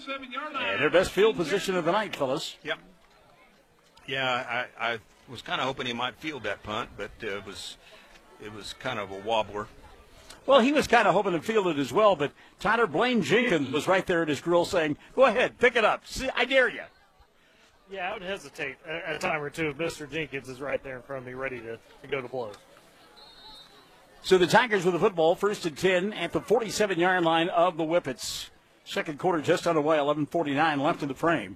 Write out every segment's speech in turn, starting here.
And their best field position of the night, fellas. Yep. Yeah, I was kind of hoping he might field that punt, but it was kind of a wobbler. Well, he was kind of hoping to field it as well, but Tyler Blaine Jenkins was right there at his grill saying, go ahead, pick it up. See, I dare you. Yeah, I would hesitate a time or two if Mr. Jenkins is right there in front of me ready to go to blows. So the Tigers with the football, 1st and 10 at the 47-yard line of the Whippets. Second quarter just underway, 11:49 left in the frame.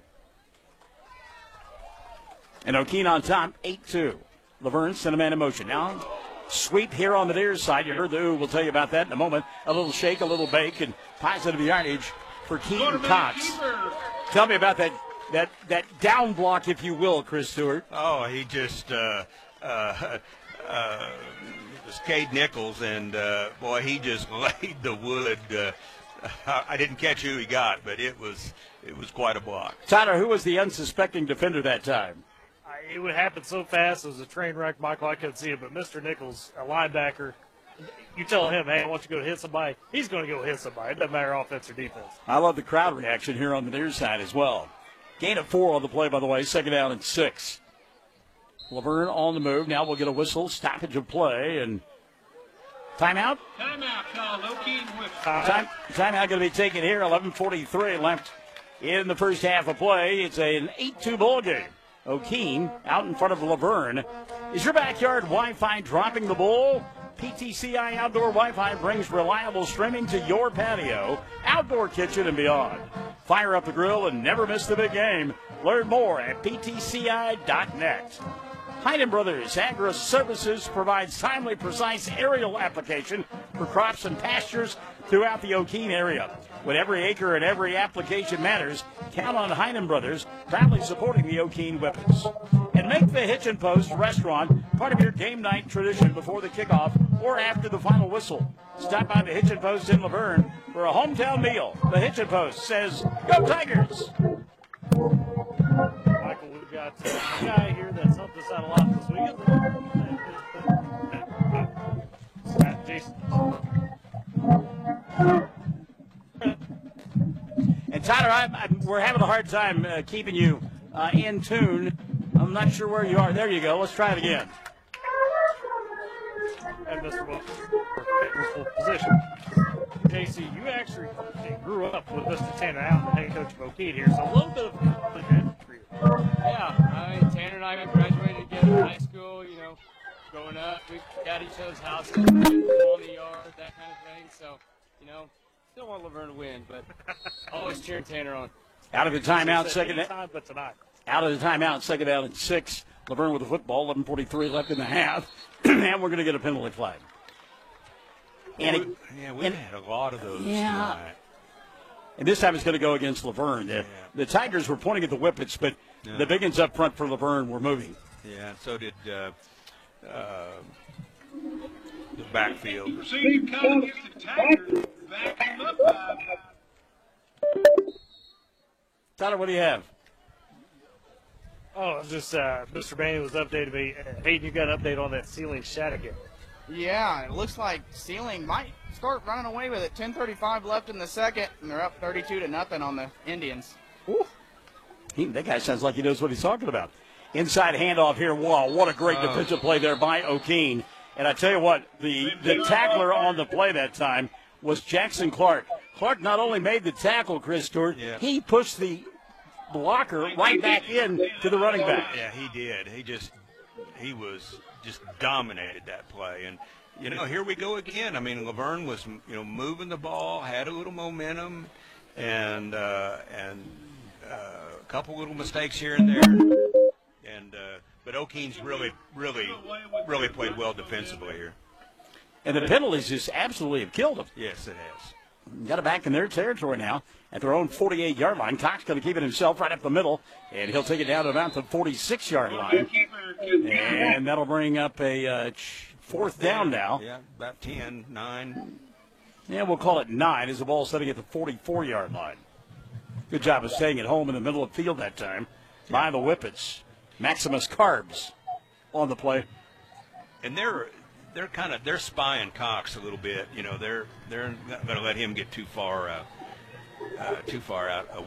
And O'Keene on top, 8-2. Laverne sent a man in motion. Now, sweep here on the near side. You heard the ooh. We'll tell you about that in a moment. A little shake, a little bake, and positive yardage for Keaton Cox. Tell me about that down block, if you will, Chris Stewart. Oh, he just it was Cade Nichols, and boy, he just laid the wood. I didn't catch who he got, but it was quite a block. Tyler, who was the unsuspecting defender that time? It would happen so fast. It was a train wreck, Michael. I couldn't see it, but Mr. Nichols, a linebacker, you tell him, hey, I want you to go hit somebody. He's going to go hit somebody. It doesn't matter offense or defense. I love the crowd reaction here on the near side as well. Gain of 4 on the play, by the way, 2nd down and 6. Laverne on the move. Now we'll get a whistle, stoppage of play, and timeout? Timeout call. O'Keene with Timeout going to be taken here. 11:43 left in the first half of play. It's an 8-2 ball game. O'Keene out in front of Laverne. Is your backyard Wi-Fi dropping the ball? PTCI Outdoor Wi-Fi brings reliable streaming to your patio, outdoor kitchen, and beyond. Fire up the grill and never miss the big game. Learn more at ptci.net. Heinen Brothers Agri Services provides timely, precise aerial application for crops and pastures throughout the O'Keene area. When every acre and every application matters, count on Heinen Brothers, proudly supporting the O'Keene Whippets. And make the Hitchin Post restaurant part of your game night tradition before the kickoff or after the final whistle. Stop by the Hitchin Post in Laverne for a hometown meal. The Hitchin Post says, "Go Tigers!" Michael, we've got a guy here that's helped us out a lot this week. Jason. And Tyler, we're having a hard time keeping you in tune. I'm not sure where you are. There you go. Let's try it again. And Mr. Wilson, position. JC, you actually grew up with Mr. Tanner Allen, the head coach of O'Keene here, so a little bit of advantage for you. Yeah, Tanner and I graduated together in high school, growing up. We got each other's houses, on the yard, that kind of thing. So, still want Laverne to win, but always cheering Tanner on. Out of the timeout, second. But tonight. Out of the timeout, 2nd down and 6. Laverne with the football, 11:43 left in the half, and we're going to get a penalty flag. And we've had a lot of those tonight. And this time it's going to go against Laverne. The Tigers were pointing at the Whippets, but the big ones up front for Laverne were moving. Yeah, and so did the backfield. procedure coming against the Tigers. Back him up. Tyler, what do you have? Oh, just Mr. Bainey was updating me. Hayden, you got an update on that Ceiling Shattuck. Yeah, it looks like Ceiling might start running away with it. 10:35 left in the second, and they're up 32-0 on the Indians. Ooh. That guy sounds like he knows what he's talking about. Inside handoff here. Wow, what a great defensive play there by O'Keene. And I tell you what, the tackler on the play that time was Jackson Clark. Clark not only made the tackle, Chris Stewart, he pushed the blocker right back in to the running back. Yeah, he did. He was just dominated that play. And, here we go again. I mean, Laverne was, moving the ball, had a little momentum, and a couple little mistakes here and there. But O'Keene's really played well defensively here. And the penalties just absolutely have killed them. Yes, it has. Got it back in their territory now at their own 48-yard line. Cox going to keep it himself right up the middle, and he'll take it down to about the 46-yard line. And that'll bring up a 4th down now. Yeah, about 10, 9. Yeah, we'll call it 9 as the ball's setting at the 44-yard line. Good job of staying at home in the middle of the field that time by the Whippets. Maximus Carbs on the play. And they're spying Cox a little bit. They're not going to let him get too far out